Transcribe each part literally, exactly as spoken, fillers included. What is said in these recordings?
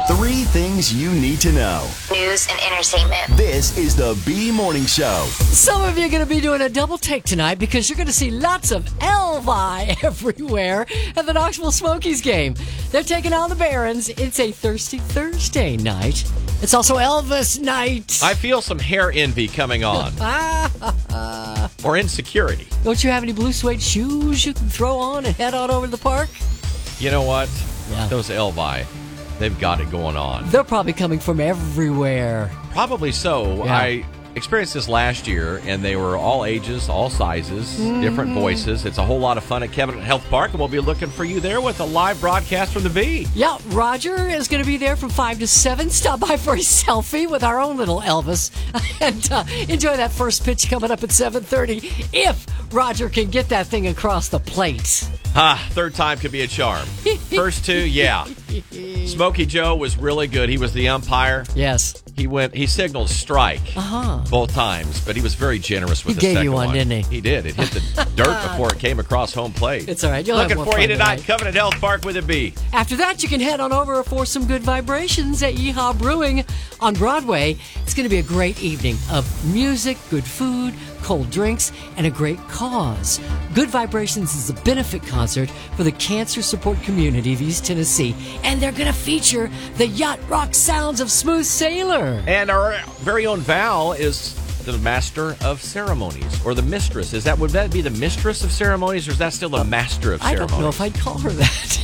Three things you need to know. News and entertainment. This is the B Morning Show. Some of you are going to be doing a double take tonight because you're going to see lots of Elvi everywhere at the Knoxville Smokies game. They're taking on the Barons. It's a Thirsty Thursday night. It's also Elvis night. I feel some hair envy coming on. Or insecurity. Don't you have any blue suede shoes you can throw on and head on over to the park? You know what? Yeah. Those Elvi, they've got it going on. They're probably coming from everywhere. Probably so. Yeah. I experienced this last year, and they were all ages, all sizes, mm-hmm. different voices. It's a whole lot of fun at Kevin Health Park, and we'll be looking for you there with a live broadcast from the V. Yeah, Roger is going to be there from five to seven. Stop by for a selfie with our own little Elvis. And uh, enjoy that first pitch coming up at seven thirty if Roger can get that thing across the plate. Ah, third time could be a charm. First two, yeah. Smokey Joe was really good. He was the umpire. Yes. He went. He signaled strike uh-huh. both times, but he was very generous with he the second one. He gave you one, one, didn't he? He did. It hit the dirt before it came across home plate. It's all right. You'll Looking have more for you fun tonight, tonight. Covenant Health Park with a B. After that, you can head on over for some good vibrations at Yeehaw Brewing on Broadway. It's going to be a great evening of music, good food, cold drinks, and a great cause. Good Vibrations is a benefit concert for the cancer support community of East Tennessee, and they're going to feature the yacht rock sounds of Smooth Sailor. And our very own Val is the master of ceremonies, or the mistress. Is that would that be the mistress of ceremonies, or is that still the master of ceremonies? I don't know if I'd call her that.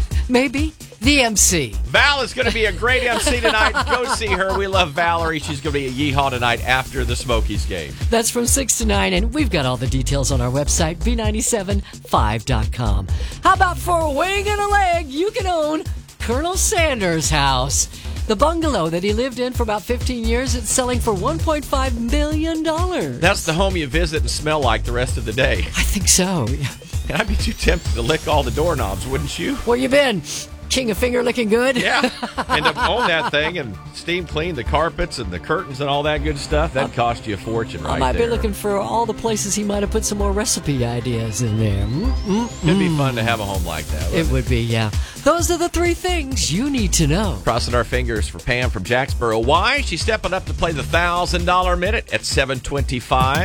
Maybe the M C. Val is going to be a great M C tonight. Go see her. We love Valerie. She's going to be at Yeehaw tonight after the Smokies game. That's from six to nine, and we've got all the details on our website, B nine seven five dot com. How about for a wing and a leg, you can own Colonel Sanders' house. The bungalow that he lived in for about fifteen years, it's selling for one point five million dollars. That's the home you visit and smell like the rest of the day. I think so. And I'd be too tempted to lick all the doorknobs, wouldn't you? Where you been? King of Finger looking good? Yeah. And to own that thing and steam clean the carpets and the curtains and all that good stuff, that'd cost you a fortune right I might there. be looking for all the places he might have put some more recipe ideas in there. Mm-mm-mm. It'd be fun to have a home like that. It would be, yeah. Those are the three things you need to know. Crossing our fingers for Pam from Jacksboro. Why? She's stepping up to play the one thousand dollars minute at seven twenty-five.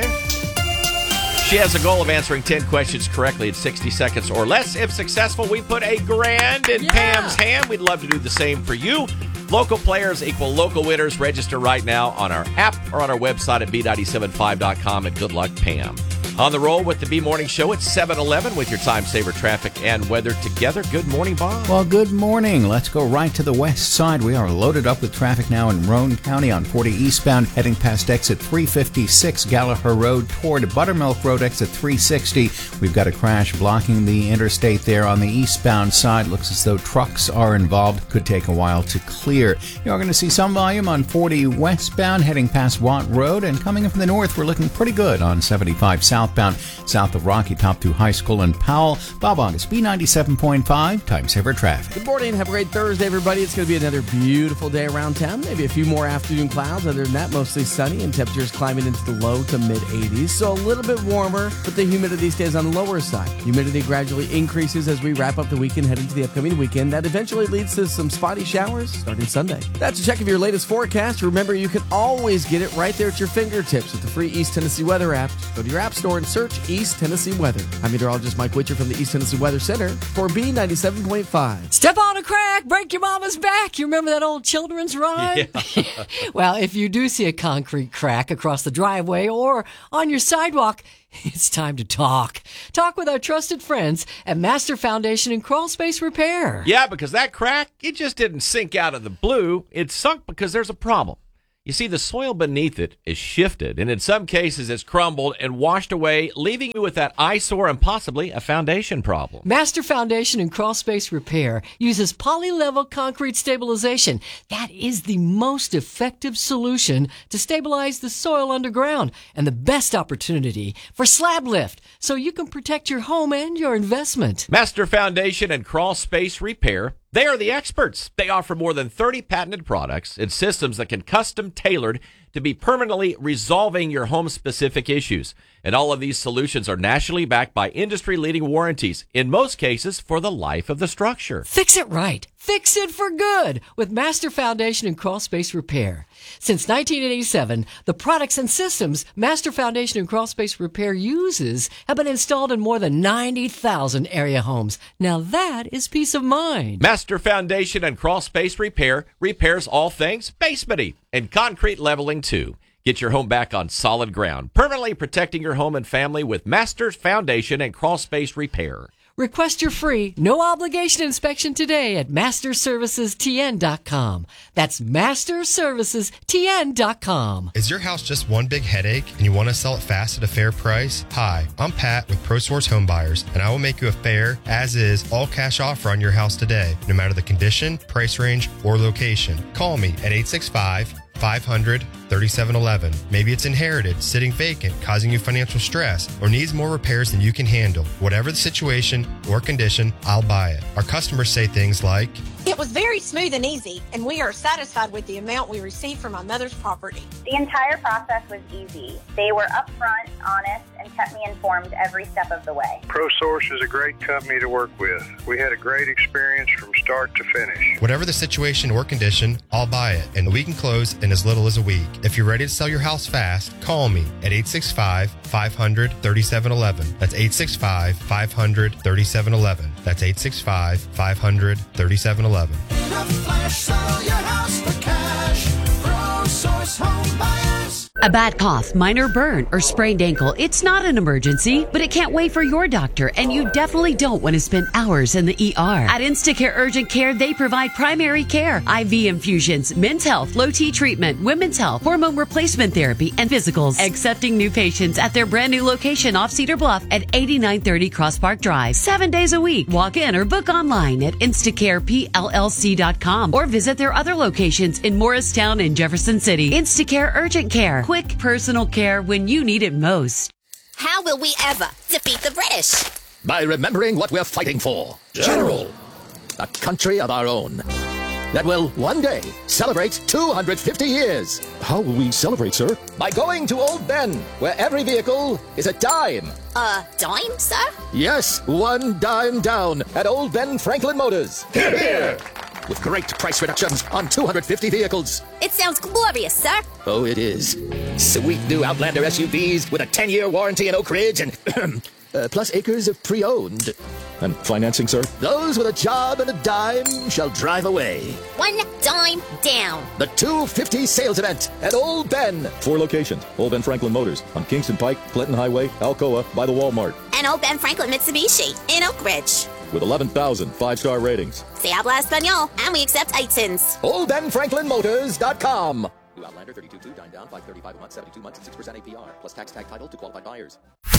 She has a goal of answering ten questions correctly in sixty seconds or less. If successful, we put a grand in yeah. Pam's hand. We'd love to do the same for you. Local players equal local winners. Register right now on our app or on our website at B nine seven five dot com. And good luck, Pam. On the roll with the B Morning Show at seven eleven with your time saver traffic and weather together. Good morning, Bob. Well, good morning. Let's go right to the west side. We are loaded up with traffic now in Roane County on forty eastbound, heading past exit three fifty-six Gallagher Road toward Buttermilk Road, exit three sixty. We've got a crash blocking the interstate there on the eastbound side. Looks as though trucks are involved. Could take a while to clear. You're going to see some volume on forty westbound, heading past Watt Road, and coming in from the north, we're looking pretty good on seventy-five south. Southbound, south of Rocky Top through High School and Powell. Bob August, B ninety-seven point five, time saver traffic. Good morning. Have a great Thursday, everybody. It's going to be another beautiful day around town. Maybe a few more afternoon clouds. Other than that, mostly sunny and temperatures climbing into the low to mid eighties. So a little bit warmer, but the humidity stays on the lower side. Humidity gradually increases as we wrap up the weekend, head into the upcoming weekend. That eventually leads to some spotty showers starting Sunday. That's a check of your latest forecast. Remember, you can always get it right there at your fingertips with the free East Tennessee Weather app. Just go to your app store and search East Tennessee Weather. I'm meteorologist Mike Witcher from the East Tennessee Weather Center for B ninety-seven point five. Step on a crack, break your mama's back. You remember that old children's rhyme? Yeah. Well, if you do see a concrete crack across the driveway or on your sidewalk, it's time to talk. Talk with our trusted friends at Master Foundation and Crawl Space Repair. Yeah, because that crack, it just didn't sink out of the blue. It sunk because there's a problem. You see, the soil beneath it is shifted, and in some cases it's crumbled and washed away, leaving you with that eyesore and possibly a foundation problem. Master Foundation and Crawl Space Repair uses poly-level concrete stabilization. That is the most effective solution to stabilize the soil underground and the best opportunity for slab lift, so you can protect your home and your investment. Master Foundation and Crawl Space Repair, They are the experts. They offer more than thirty patented products and systems that can custom tailored to be permanently resolving your home-specific issues. And all of these solutions are nationally backed by industry-leading warranties, in most cases for the life of the structure. Fix it right. Fix it for good with Master Foundation and Crawl Space Repair. Since nineteen eighty-seven, the products and systems Master Foundation and Crawl Space Repair uses have been installed in more than ninety thousand area homes. Now that is peace of mind. Master Foundation and Crawl Space Repair repairs all things basement-y and concrete leveling too. Get your home back on solid ground, permanently protecting your home and family with Master Foundation and Crawl Space Repair. Request your free, no-obligation inspection today at master services t n dot com. That's master services t n dot com. Is your house just one big headache and you want to sell it fast at a fair price? Hi, I'm Pat with ProSource Home Buyers, and I will make you a fair, as-is, all-cash offer on your house today, no matter the condition, price range, or location. Call me at eight six five, five hundred, thirty-seven eleven. Maybe it's inherited, sitting vacant, causing you financial stress, or needs more repairs than you can handle. Whatever the situation or condition, I'll buy it. Our customers say things like, "It was very smooth and easy, and we are satisfied with the amount we received from my mother's property." The entire process was easy. They were upfront, honest, and kept me informed every step of the way. ProSource is a great company to work with. We had a great experience from start to finish. Whatever the situation or condition, I'll buy it, and we can close in as little as a week. If you're ready to sell your house fast, call me at eight six five, five hundred, thirty-seven eleven. That's eight six five, five hundred, thirty-seven eleven. That's eight six five, five hundred, thirty-seven eleven. In a flash, sell your house for cash. ProSource Home Buyers. A bad cough, minor burn, or sprained ankle, it's not an emergency, but it can't wait for your doctor, and you definitely don't want to spend hours in the E R. At Instacare Urgent Care, they provide primary care, I V infusions, men's health, low T treatment, women's health, hormone replacement therapy, and physicals. Accepting new patients at their brand new location off Cedar Bluff at eighty-nine thirty Cross Park Drive. Seven days a week. Walk in or book online at instacare p l l c dot com or visit their other locations in Morristown and Jefferson City. Instacare Urgent Care. Quick personal care when you need it most. How will we ever defeat the British? By remembering what we're fighting for. General. A country of our own. That will one day celebrate two hundred fifty years. How will we celebrate, sir? By going to Old Ben, where every vehicle is a dime. A dime, sir? Yes, one dime down at Old Ben Franklin Motors. Hear, hear! With great price reductions on two hundred fifty vehicles. It sounds glorious, sir. Oh, it is. Sweet new Outlander S U Vs with a ten-year warranty in Oak Ridge and uh, plus acres of pre-owned. And financing, sir? Those with a job and a dime shall drive away. One dime down. The two fifty sales event at Old Ben. Four locations. Old Ben Franklin Motors on Kingston Pike, Clinton Highway, Alcoa, by the Walmart. And Old Ben Franklin Mitsubishi in Oak Ridge. With eleven thousand five-star ratings. Se habla español, and we accept I T I Ns. Old Ben Franklin Motors dot com. New Outlander thirty-two two, dine down, five thirty-five a month, seventy-two months at six percent A P R, plus tax tag title to qualified buyers.